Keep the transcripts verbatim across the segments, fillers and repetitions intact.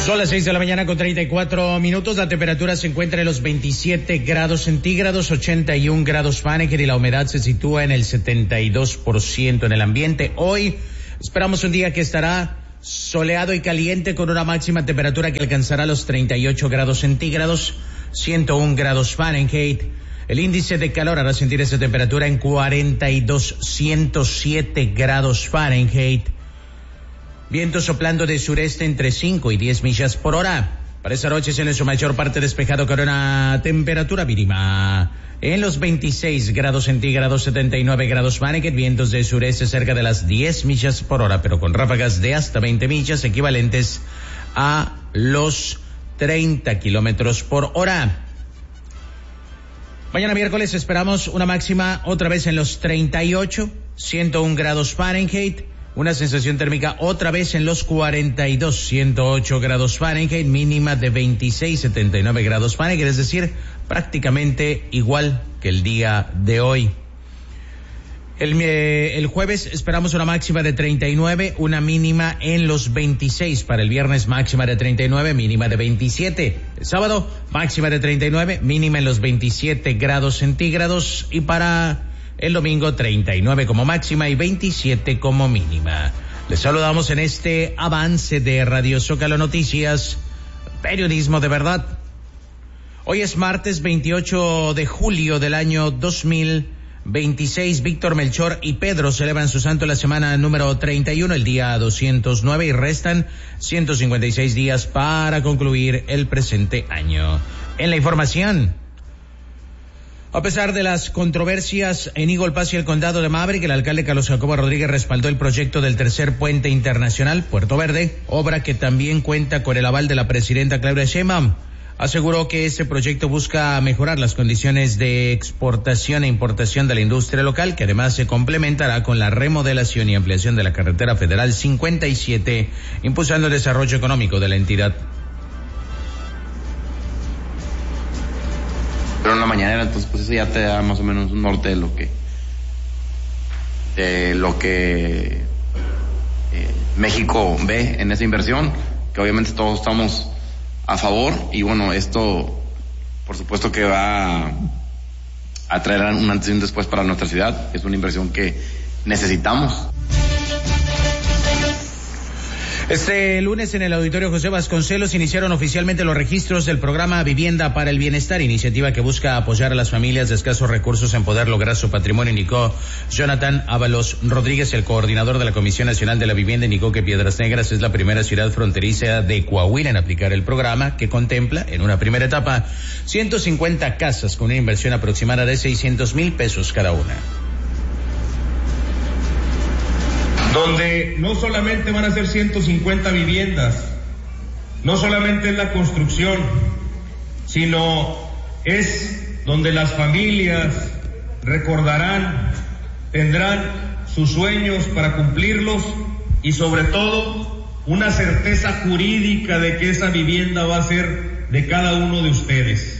Son las seis de la mañana con treinta y cuatro minutos. La temperatura se encuentra en los veintisiete grados centígrados, ochenta y un grados Fahrenheit, y la humedad se sitúa en el setenta y dos por ciento en el ambiente. Hoy esperamos un día que estará soleado y caliente, con una máxima temperatura que alcanzará los treinta y ocho grados centígrados, ciento un grados Fahrenheit. El índice de calor hará sentir esa temperatura en cuarenta y dos, ciento siete grados Fahrenheit. Viento soplando de sureste entre cinco y diez millas por hora. Para esta noche es en su mayor parte despejado, con una temperatura mínima en los veintiséis grados centígrados, setenta y nueve grados Fahrenheit. Vientos de sureste cerca de las diez millas por hora, pero con ráfagas de hasta veinte millas, equivalentes a los treinta kilómetros por hora. Mañana miércoles esperamos una máxima otra vez en los treinta y ocho, ciento un grados Fahrenheit. Una sensación térmica otra vez en los cuarenta y dos, ciento ocho grados Fahrenheit, mínima de veintiséis, setenta y nueve grados Fahrenheit, es decir, prácticamente igual que el día de hoy. El, eh, el jueves esperamos una máxima de treinta y nueve, una mínima en los veintiséis. Para el viernes, máxima de treinta y nueve, mínima de veintisiete. El sábado, máxima de treinta y nueve, mínima en los veintisiete grados centígrados. Y para el domingo, treinta y nueve como máxima y veintisiete como mínima. Les saludamos en este avance de Radio Zócalo Noticias, periodismo de verdad. Hoy es martes veintiocho de julio del año dos mil veintiséis. Víctor, Melchor y Pedro celebran su santo la semana número treinta y uno, el día doscientos nueve, y restan ciento cincuenta y seis días para concluir el presente año. En la información: a pesar de las controversias en Eagle Pass y el condado de Maverick, el alcalde Carlos Jacobo Rodríguez respaldó el proyecto del tercer puente internacional Puerto Verde, obra que también cuenta con el aval de la presidenta Claudia Sheinbaum. Aseguró que ese proyecto busca mejorar las condiciones de exportación e importación de la industria local, que además se complementará con la remodelación y ampliación de la carretera federal cincuenta y siete, impulsando el desarrollo económico de la entidad. Pero en la mañanera, entonces pues eso ya te da más o menos un norte de lo que de lo que eh, México ve en esa inversión, que obviamente todos estamos a favor, y bueno, esto por supuesto que va a, a traer un antes y un después para nuestra ciudad. Es una inversión que necesitamos. Este lunes, en el Auditorio José Vasconcelos, iniciaron oficialmente los registros del programa Vivienda para el Bienestar, iniciativa que busca apoyar a las familias de escasos recursos en poder lograr su patrimonio. Indicó Jonathan Ábalos Rodríguez, el coordinador de la Comisión Nacional de la Vivienda. Indicó que Piedras Negras es la primera ciudad fronteriza de Coahuila en aplicar el programa, que contempla, en una primera etapa, ciento cincuenta casas con una inversión aproximada de seiscientos mil pesos cada una. Donde no solamente van a ser ciento cincuenta viviendas, no solamente es la construcción, sino es donde las familias recordarán, tendrán sus sueños para cumplirlos, y sobre todo una certeza jurídica de que esa vivienda va a ser de cada uno de ustedes.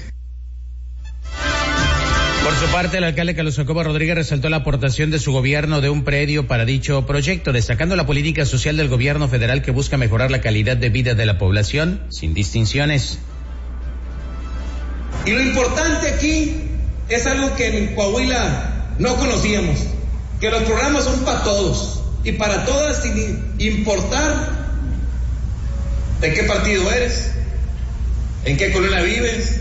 Por su parte, el alcalde Carlos Jacobo Rodríguez resaltó la aportación de su gobierno de un predio para dicho proyecto, destacando la política social del gobierno federal, que busca mejorar la calidad de vida de la población sin distinciones. Y lo importante aquí es algo que en Coahuila no conocíamos, que los programas son para todos y para todas, sin importar de qué partido eres, en qué colonia vives.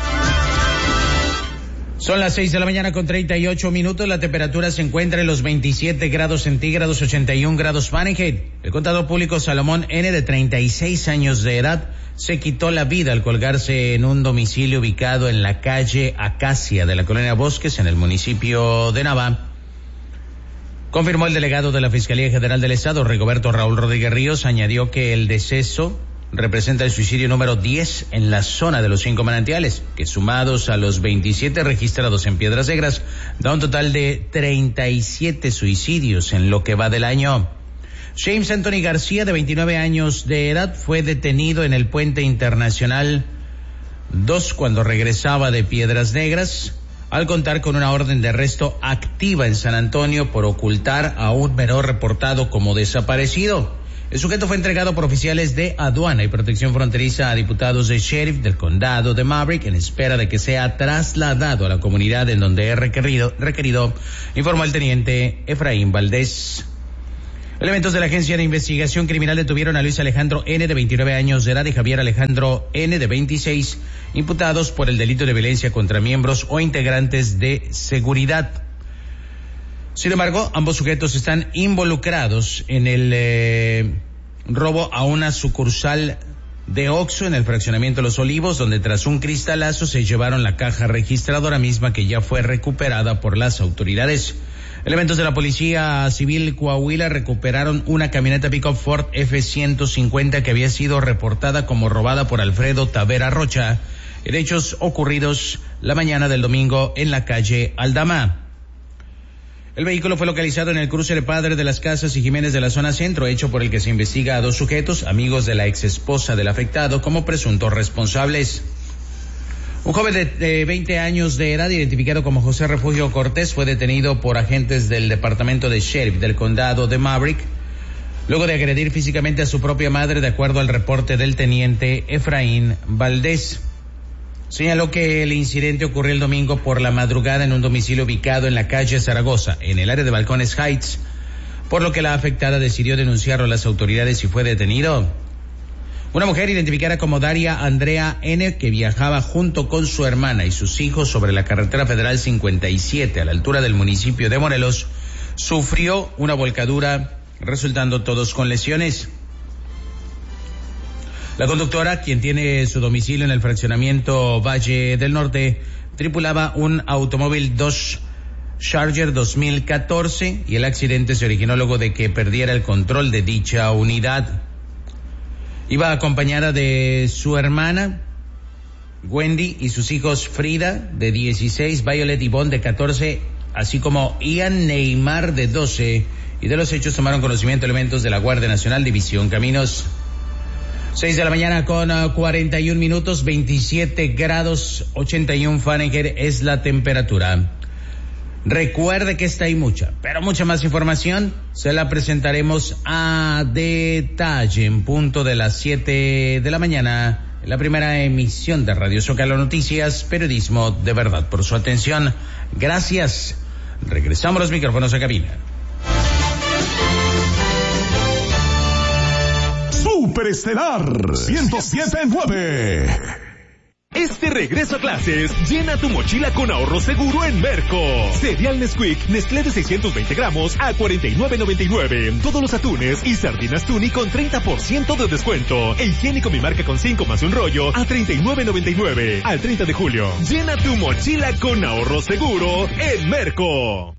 Son las seis de la mañana con treinta y ocho minutos. La temperatura se encuentra en los veintisiete grados centígrados, ochenta y un grados Fahrenheit. El contador público Salomón N., de treinta y seis años de edad, se quitó la vida al colgarse en un domicilio ubicado en la calle Acacia de la colonia Bosques, en el municipio de Navá. Confirmó el delegado de la Fiscalía General del Estado, Rigoberto Raúl Rodríguez Ríos. Añadió que el deceso representa el suicidio número diez en la zona de los Cinco Manantiales, que sumados a los veintisiete registrados en Piedras Negras, da un total de treinta y siete suicidios en lo que va del año. James Anthony García, de veintinueve años de edad, fue detenido en el Puente Internacional dos cuando regresaba de Piedras Negras, al contar con una orden de arresto activa en San Antonio por ocultar a un menor reportado como desaparecido. El sujeto fue entregado por oficiales de aduana y protección fronteriza a diputados de sheriff del condado de Maverick en espera de que sea trasladado a la comunidad en donde es requerido, requerido, informó el teniente Efraín Valdés. Elementos de la Agencia de Investigación Criminal detuvieron a Luis Alejandro N., de veintinueve años de edad, y Javier Alejandro N., de veintiséis, imputados por el delito de violencia contra miembros o integrantes de seguridad. Sin embargo, ambos sujetos están involucrados en el eh, robo a una sucursal de Oxxo en el fraccionamiento Los Olivos, donde tras un cristalazo se llevaron la caja registradora misma que ya fue recuperada por las autoridades. Elementos de la Policía Civil Coahuila recuperaron una camioneta pick-up Ford F ciento cincuenta que había sido reportada como robada por Alfredo Tavera Rocha en hechos ocurridos la mañana del domingo en la calle Aldama. El vehículo fue localizado en el cruce de Padre de las Casas y Jiménez de la zona centro, hecho por el que se investiga a dos sujetos, amigos de la exesposa del afectado, como presuntos responsables. Un joven de, de veinte años de edad, identificado como José Refugio Cortés, fue detenido por agentes del departamento de sheriff del condado de Maverick, luego de agredir físicamente a su propia madre, de acuerdo al reporte del teniente Efraín Valdés. Señaló que el incidente ocurrió el domingo por la madrugada en un domicilio ubicado en la calle Zaragoza, en el área de Balcones Heights, por lo que la afectada decidió denunciarlo a las autoridades y fue detenido. Una mujer identificada como Daria Andrea N., que viajaba junto con su hermana y sus hijos sobre la carretera federal cincuenta y siete a la altura del municipio de Morelos, sufrió una volcadura, resultando todos con lesiones. La conductora, quien tiene su domicilio en el fraccionamiento Valle del Norte, tripulaba un automóvil Dodge Charger dos mil catorce y el accidente se originó luego de que perdiera el control de dicha unidad. Iba acompañada de su hermana, Wendy, y sus hijos Frida, de dieciséis, Violet Ivonne, de catorce, así como Ian Neymar, de doce, y de los hechos tomaron conocimiento elementos de la Guardia Nacional, División Caminos. seis de la mañana con uh, cuarenta y un minutos, veintisiete grados, ochenta y uno Fahrenheit es la temperatura. Recuerde que esta y mucha, pero mucha más información se la presentaremos a detalle en punto de las siete de la mañana en la primera emisión de Radio Zócalo Noticias, periodismo de verdad. Por su atención, gracias. Regresamos los micrófonos a cabina. Superestelar ciento siete punto nueve. Este regreso a clases, llena tu mochila con ahorro seguro en Merco. Cereal Nesquik, Nestlé de seiscientos veinte gramos a cuarenta y nueve noventa y nueve. Todos los atunes y sardinas Tuni con treinta por ciento de descuento. E higiénico Mi Marca con cinco más un rollo a treinta y nueve noventa y nueve. Al treinta de julio, llena tu mochila con ahorro seguro en Merco.